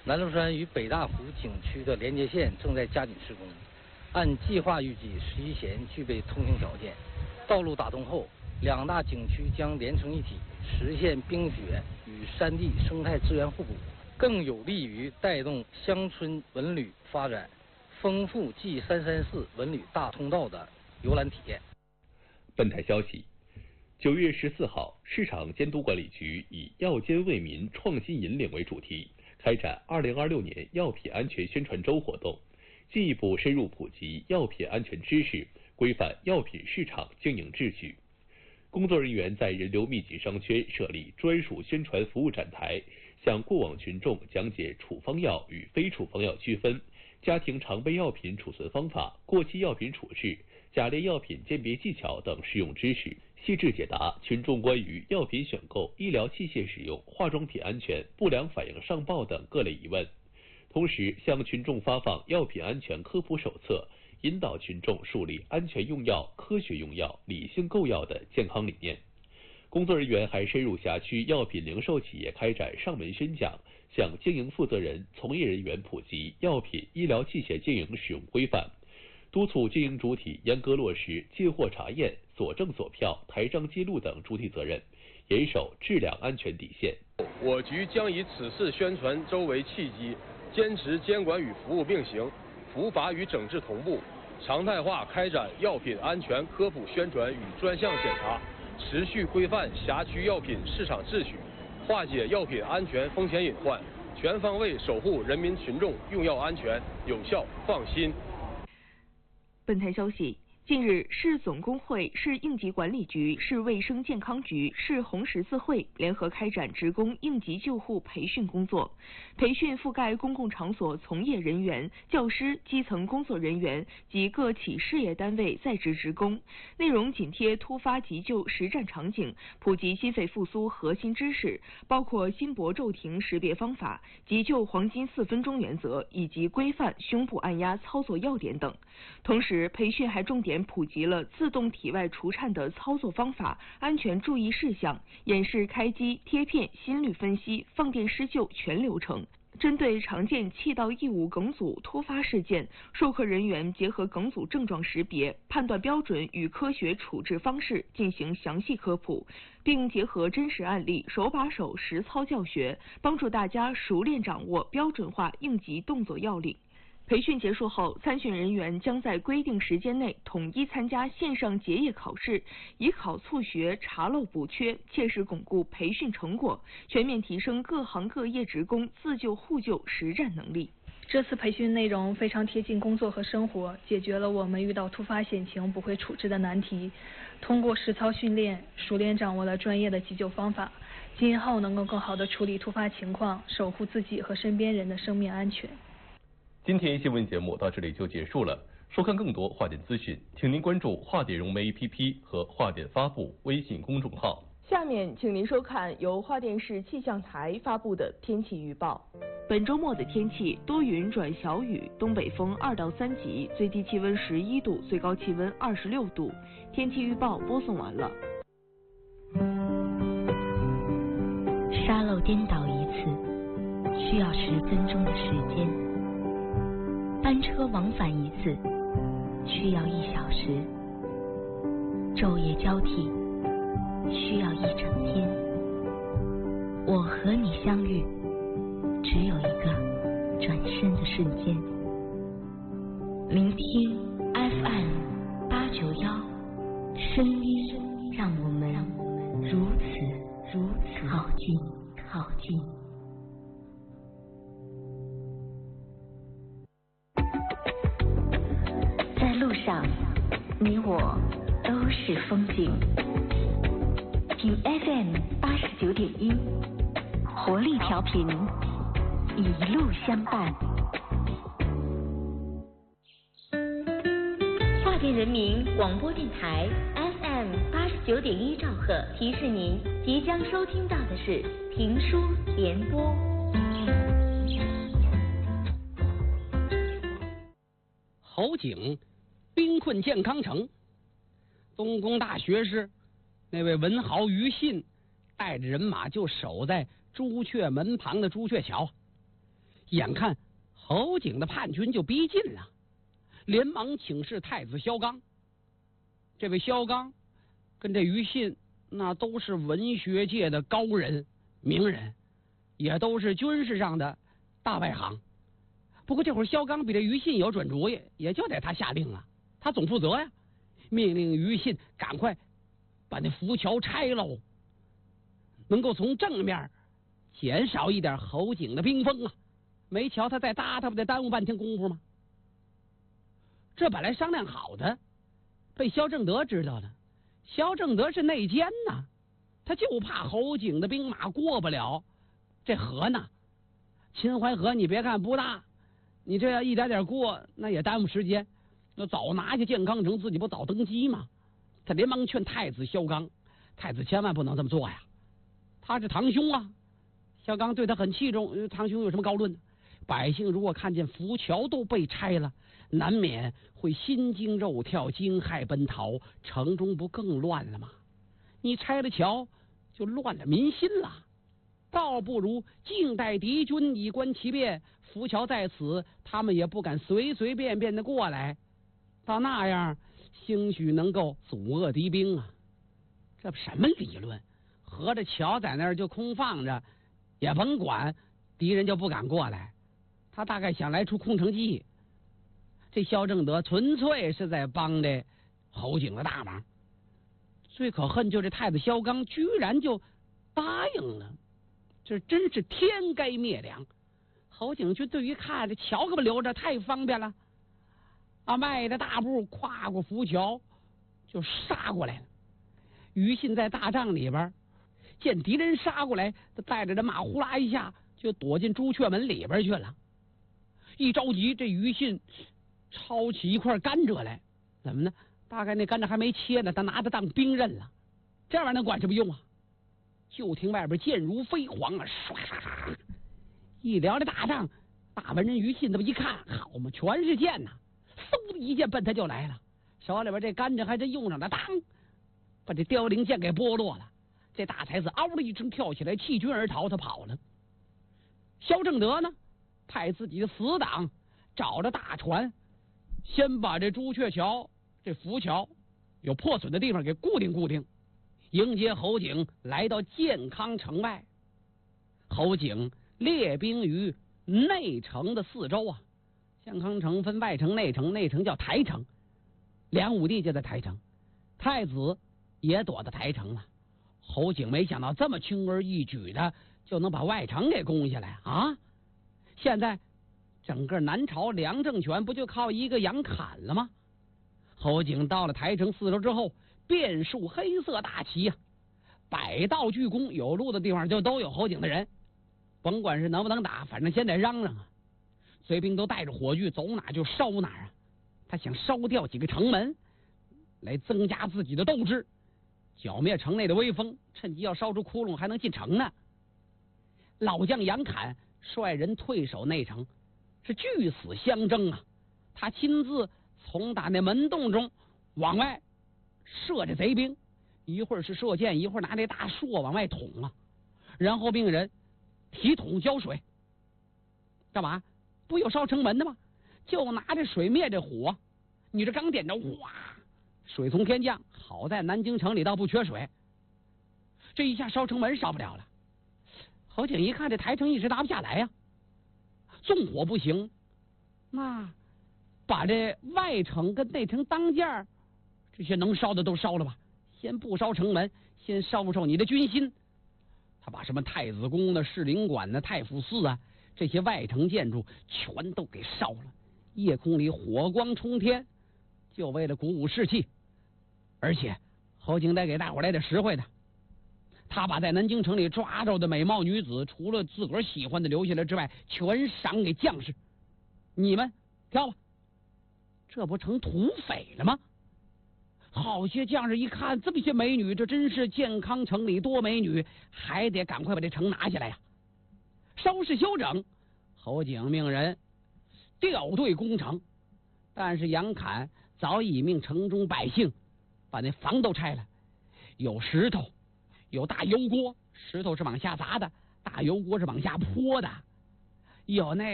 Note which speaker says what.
Speaker 1: 南麓山与北大湖景区的连接线正在加紧施工，按计划预计11弦具备通行条件。道路打通后，两大景区将连成一体，实现冰雪与山地生态资源互补，更有利于带动乡村文旅发展，丰富 G334文旅大通道的游览体验。
Speaker 2: 本台消息，9月14号，市场监督管理局以“药监为民，创新引领”为主题，开展2026年药品安全宣传周活动，进一步深入普及药品安全知识，规范药品市场经营秩序。工作人员在人流密集商圈设立专属宣传服务展台，向过往群众讲解处方药与非处方药区分、家庭常备药品储存方法、过期药品处置、假劣药品鉴别技巧等实用知识，细致解答群众关于药品选购、医疗器械使用、化妆品安全、不良反应上报等各类疑问。同时，向群众发放药品安全科普手册，引导群众树立安全用药、科学用药、理性购药的健康理念。工作人员还深入辖区药品零售企业开展上门宣讲，向经营负责人、从业人员普及药品、医疗器械经营使用规范，督促经营主体严格落实进货查验、锁证锁票、台账记录等主体责任，严守质量安全底线。
Speaker 3: 我局将以此次宣传周为契机，坚持监管与服务并行，伏法与整治同步，常态化开展药品安全科普宣传与专项检查，持续规范辖区药品市场秩序，化解药品安全风险隐患，全方位守护人民群众用药安全，有效放心。
Speaker 4: 本台消息，近日，市总工会、市应急管理局、市卫生健康局、市红十字会联合开展职工应急救护培训工作。培训覆盖公共场所从业人员、教师、基层工作人员及各企事业单位在职职工，内容紧贴突发急救实战场景，普及心肺复苏核心知识，包括心搏骤停识别方法、急救黄金4分钟原则以及规范胸部按压操作要点等。同时，培训还重点普及了自动体外除颤的操作方法、安全注意事项，演示开机、贴片、心率分析、放电施救全流程。针对常见气道异物梗阻突发事件，授课人员结合梗阻症状识别、判断标准与科学处置方式进行详细科普，并结合真实案例手把手实操教学，帮助大家熟练掌握标准化应急动作要领。培训结束后，参训人员将在规定时间内统一参加线上结业考试，以考促学、查漏补缺，切实巩固培训成果，全面提升各行各业职工自救互救实战能力。
Speaker 5: 这次培训内容非常贴近工作和生活，解决了我们遇到突发险情不会处置的难题。通过实操训练，熟练掌握了专业的急救方法，今后能够更好地处理突发情况，守护自己和身边人的生命安全。
Speaker 2: 今天新闻节目到这里就结束了。收看更多话点资讯，请您关注话点融媒 APP 和话点发布微信公众号。
Speaker 4: 下面请您收看由华电市气象台发布的天气预报。本周末的天气多云转小雨，东北风2到3级，最低气温11度，最高气温26度。天气预报播送完了。
Speaker 6: 沙漏颠倒一次需要10分钟的时间，班车往返一次需要1小时，昼夜交替需要1整天。我和你相遇，只有一个转身的瞬间。聆听 FM891，声音让我们如此靠近。在路上，你我都是风景。听 FM89.1，活力调频，一路相伴。华电人民广播电台 FM89.1兆赫提示您，即将收听到的是评书联播。
Speaker 7: 侯景兵困健康城，东宫大学士那位文豪于信带着人马就守在朱雀门旁的朱雀桥， 眼看侯景的叛军就逼近了，连忙请示太子萧纲。这位萧纲跟这于信那都是文学界的高人名人，也都是军事上的大外行。不过这会儿萧纲比这于信有准主意，也就得他下令了，他总负责呀，命令于信赶快把那浮桥拆喽，能够从正面减少一点侯景的兵锋啊。没瞧他再搭，他不得耽误半天功夫吗？这本来商量好的，被萧正德知道了。萧正德是内奸呐，他就怕侯景的兵马过不了这河呢。秦淮河你别看不大，你这要一点点过，那也耽误时间。那早拿下建康城，自己不早登基吗？他连忙劝太子萧纲，太子千万不能这么做呀，他是堂兄啊。萧纲对他很器重，堂兄有什么高论呢？百姓如果看见浮桥都被拆了，难免会心惊肉跳，惊骇奔逃，城中不更乱了吗？你拆了桥，就乱了民心了。倒不如静待敌军以观其变，浮桥在此，他们也不敢随随便便的过来。到那样，兴许能够阻遏敌兵啊！这什么理论？合着桥在那儿就空放着，也甭管，敌人就不敢过来。他大概想来出空城计。这萧正德纯粹是在帮这侯景的大忙。最可恨就是太子萧纲居然就答应了，这真是天该灭良。侯景军对于看这桥可不留着，太方便了啊！迈着大步跨过浮桥就杀过来了。于信在大帐里边见敌人杀过来，他带着人马呼啦一下就躲进朱雀门里边去了。一着急，这于信抄起一块甘蔗来，怎么呢？大概那甘蔗还没切呢，他拿它当兵刃了。这玩意儿能管什么用啊？就听外边箭如飞蝗啊，唰！一撩这大帐，大文人于信这么一看，好嘛，全是箭呐！嗖的一箭奔他就来了，手里边这甘蔗还真用上了，当，把这凋零箭给剥落了。这大才子嗷的一声跳起来，弃军而逃，他跑了。萧正德呢，派自己的死党找着大船，先把这朱雀桥这浮桥有破损的地方给固定固定，迎接侯景来到建康城外。侯景列兵于内城的四周啊，建康城分外城内城，内城叫台城，梁武帝就在台城，太子也躲到台城了。侯景没想到这么轻而易举的就能把外城给攻下来啊！现在整个南朝梁政权不就靠一个杨侃了吗？侯景到了台城四周之后，遍树黑色大旗啊，百道鞠躬，有路的地方就都有侯景的人，甭管是能不能打，反正先得嚷嚷啊！随兵都带着火炬，走哪就烧哪啊！他想烧掉几个城门，来增加自己的斗志，剿灭城内的威风，趁机要烧出窟窿，还能进城呢。老将杨侃率人退守内城，是据死相争啊！他亲自从打那门洞中往外射着贼兵，一会儿是射箭，一会儿拿那大槊往外捅啊，然后命人提桶浇水，干嘛？不有烧城门的吗？就拿这水灭这火，你这刚点着，哗，水从天降。好在南京城里倒不缺水，这一下烧城门烧不了了。侯景一看这台城一时拿不下来呀，纵火不行，那把这外城跟内城当间这些能烧的都烧了吧，先不烧城门，先烧烧你的军心。他把什么太子宫的士林馆的太傅寺啊，这些外城建筑全都给烧了，夜空里火光冲天，就为了鼓舞士气。而且侯景得给大伙来点实惠的，他把在南京城里抓着的美貌女子，除了自个儿喜欢的留下来之外，全赏给将士，你们挑吧，这不成土匪了吗？好些将士一看这么些美女，这真是建康城里多美女，还得赶快把这城拿下来呀！稍事休整，侯景命人调队攻城，但是杨侃早已命城中百姓把那房都拆了，有石头，有大油锅，石头是往下砸的，大油锅是往下泼的，有那